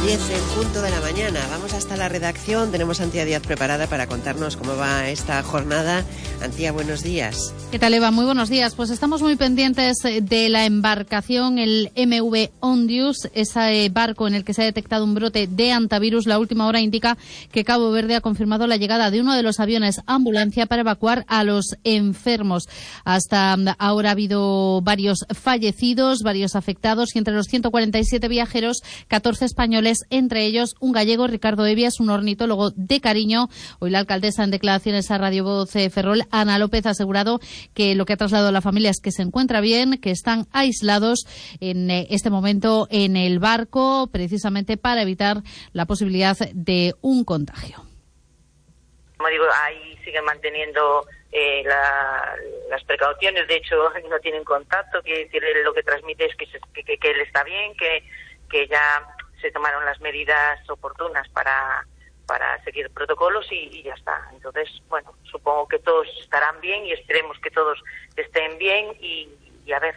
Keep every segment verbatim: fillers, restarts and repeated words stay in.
diez en punto de la mañana. Vamos hasta la redacción. Tenemos a Antía Díaz preparada para contarnos cómo va esta jornada. Antía, buenos días. ¿Qué tal, Eva? Muy buenos días. Pues estamos muy pendientes de la embarcación, el M V Ondius, ese barco en el que se ha detectado un brote de hantavirus. La última hora indica que Cabo Verde ha confirmado la llegada de uno de los aviones ambulancia para evacuar a los enfermos. Hasta ahora ha habido varios fallecidos, varios afectados y entre los ciento cuarenta y siete viajeros, catorce españoles, entre ellos un gallego, Ricardo Evias, un ornitólogo de cariño. Hoy la alcaldesa, en declaraciones a Radio Voz eh, Ferrol, Ana López, ha asegurado que lo que ha trasladado a la familia es que se encuentra bien, que están aislados en eh, este momento en el barco, precisamente para evitar la posibilidad de un contagio. Como digo, ahí siguen manteniendo eh, la, las precauciones. De hecho, no tienen contacto, quiere decir, lo que transmite es que, se, que, que él está bien, que, que ya se tomaron las medidas oportunas para, para seguir protocolos y, y ya está. Entonces, bueno, supongo que todos estarán bien y esperemos que todos estén bien y, y a ver.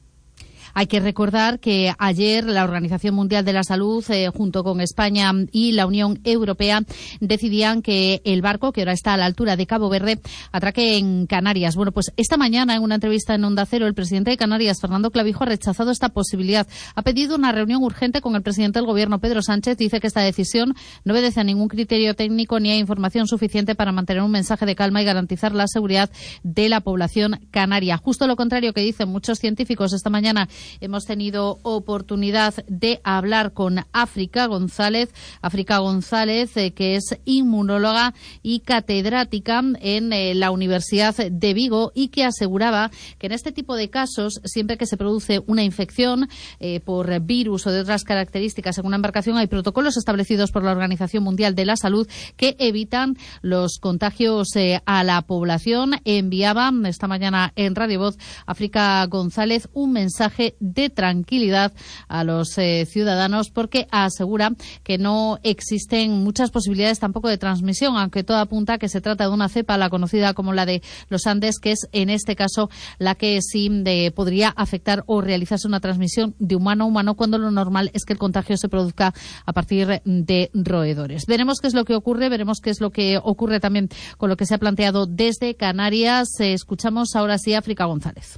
Hay que recordar que ayer la Organización Mundial de la Salud, eh, junto con España y la Unión Europea, decidían que el barco, que ahora está a la altura de Cabo Verde, atraque en Canarias. Bueno, pues esta mañana, en una entrevista en Onda Cero, el presidente de Canarias, Fernando Clavijo, ha rechazado esta posibilidad. Ha pedido una reunión urgente con el presidente del Gobierno, Pedro Sánchez. Dice que esta decisión no obedece a ningún criterio técnico ni a información suficiente para mantener un mensaje de calma y garantizar la seguridad de la población canaria. Justo lo contrario que dicen muchos científicos. Esta mañana hemos tenido oportunidad de hablar con África González, África González, eh, que es inmunóloga y catedrática en eh, la Universidad de Vigo, y que aseguraba que en este tipo de casos, siempre que se produce una infección eh, por virus o de otras características en una embarcación, hay protocolos establecidos por la Organización Mundial de la Salud que evitan los contagios eh, a la población. Enviaba esta mañana en Radio Voz África González un mensaje de tranquilidad a los eh, ciudadanos, porque asegura que no existen muchas posibilidades tampoco de transmisión, aunque todo apunta a que se trata de una cepa, la conocida como la de los Andes, que es en este caso la que sí de, podría afectar o realizarse una transmisión de humano a humano, cuando lo normal es que el contagio se produzca a partir de roedores. Veremos qué es lo que ocurre, veremos qué es lo que ocurre también con lo que se ha planteado desde Canarias. Eh, escuchamos ahora sí a África González.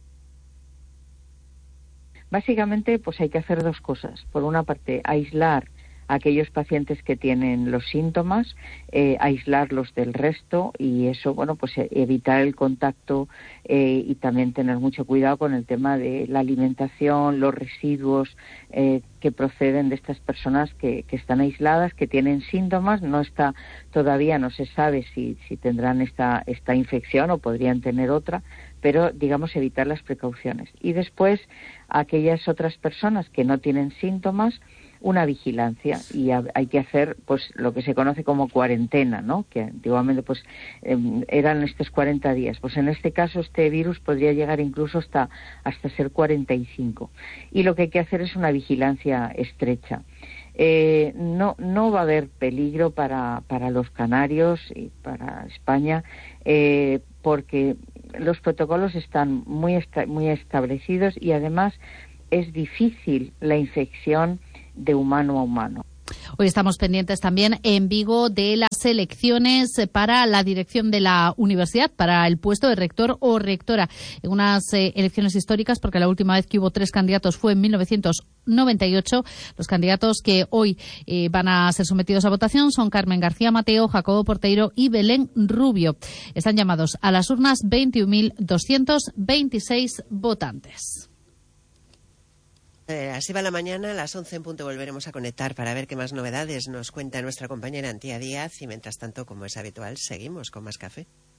Básicamente, pues hay que hacer dos cosas. Por una parte, aislar a aquellos pacientes que tienen los síntomas, eh, aislarlos del resto, y eso, bueno, pues evitar el contacto eh, y también tener mucho cuidado con el tema de la alimentación, los residuos eh, que proceden de estas personas que, que están aisladas, que tienen síntomas. No está todavía, no se sabe si, si tendrán esta, esta infección o podrían tener otra, pero digamos evitar las precauciones. Y después, a aquellas otras personas que no tienen síntomas, una vigilancia, y hay que hacer pues lo que se conoce como cuarentena, ¿no? Que antiguamente pues eh, eran estos cuarenta días. Pues en este caso este virus podría llegar incluso hasta hasta ser cuarenta y cinco. Y lo que hay que hacer es una vigilancia estrecha. Eh, no no va a haber peligro para para los canarios y para España, eh, porque los protocolos están muy esta, muy establecidos, y además es difícil la infección de humano a humano. Hoy estamos pendientes también en Vigo de las elecciones para la dirección de la universidad, para el puesto de rector o rectora. En unas eh, elecciones históricas, porque la última vez que hubo tres candidatos fue en mil novecientos noventa y ocho. Los candidatos que hoy eh, van a ser sometidos a votación son Carmen García Mateo, Jacobo Porteiro y Belén Rubio. Están llamados a las urnas veintiún mil doscientos veintiséis votantes. Eh, así va la mañana, a las once en punto volveremos a conectar para ver qué más novedades nos cuenta nuestra compañera Antía Díaz, y mientras tanto, como es habitual, seguimos con más café.